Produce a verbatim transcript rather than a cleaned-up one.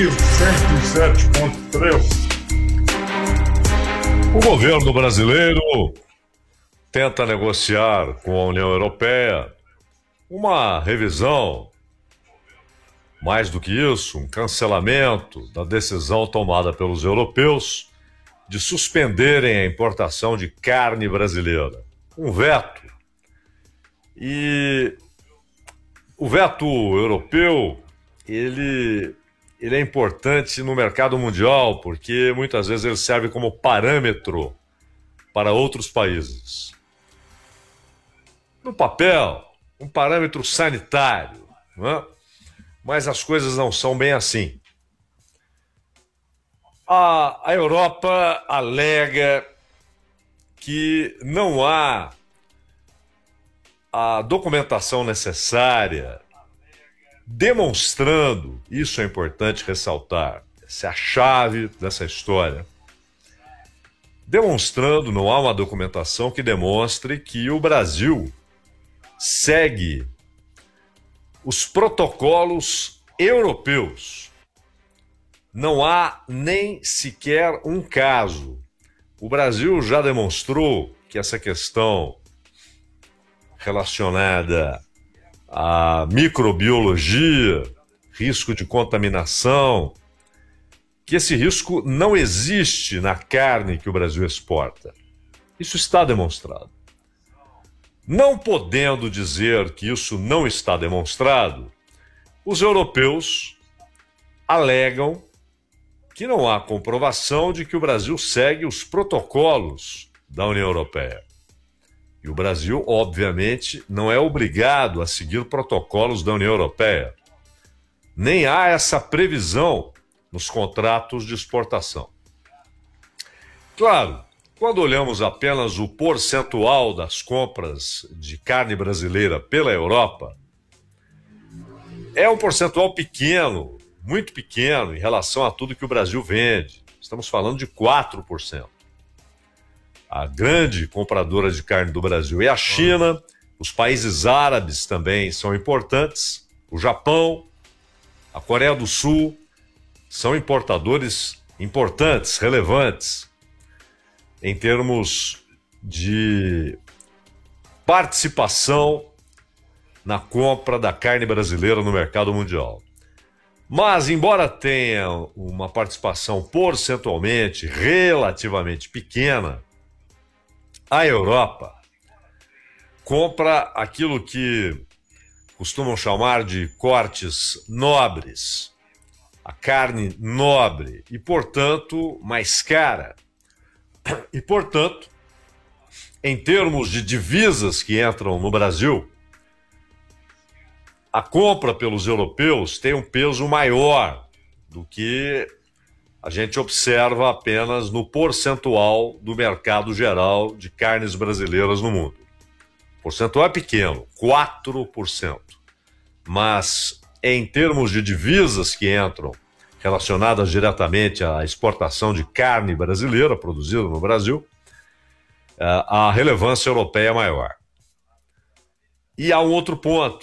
Rio cento e sete ponto três. O governo brasileiro tenta negociar com a União Europeia uma revisão, mais do que isso, um cancelamento da decisão tomada pelos europeus de suspenderem a importação de carne brasileira. Um veto. E o veto europeu, ele, ele é importante no mercado mundial, porque muitas vezes ele serve como parâmetro para outros países. No papel, um parâmetro sanitário, não é? Mas as coisas não são bem assim. A, a Europa alega que não há a documentação necessária demonstrando, isso é importante ressaltar, essa é a chave dessa história, demonstrando, não há uma documentação que demonstre que o Brasil segue os protocolos europeus. Não há nem sequer um caso. O Brasil já demonstrou que essa questão relacionada à microbiologia, risco de contaminação, que esse risco não existe na carne que o Brasil exporta. Isso está demonstrado. Não podendo dizer que isso não está demonstrado, os europeus alegam que não há comprovação de que o Brasil segue os protocolos da União Europeia. E o Brasil, obviamente, não é obrigado a seguir protocolos da União Europeia. Nem há essa previsão nos contratos de exportação. Claro, quando olhamos apenas o percentual das compras de carne brasileira pela Europa, é um percentual pequeno, muito pequeno em relação a tudo que o Brasil vende. Estamos falando de quatro por cento. A grande compradora de carne do Brasil é a China, os países árabes também são importantes, o Japão, a Coreia do Sul, são importadores importantes, relevantes, em termos de participação na compra da carne brasileira no mercado mundial. Mas, embora tenha uma participação percentualmente relativamente pequena, a Europa compra aquilo que costumam chamar de cortes nobres, a carne nobre e, portanto, mais cara. E, portanto, em termos de divisas que entram no Brasil, a compra pelos europeus tem um peso maior do que a gente observa apenas no percentual do mercado geral de carnes brasileiras no mundo. O percentual é pequeno, quatro por cento. Mas, em termos de divisas que entram relacionadas diretamente à exportação de carne brasileira produzida no Brasil, a relevância europeia é maior. E há um outro ponto.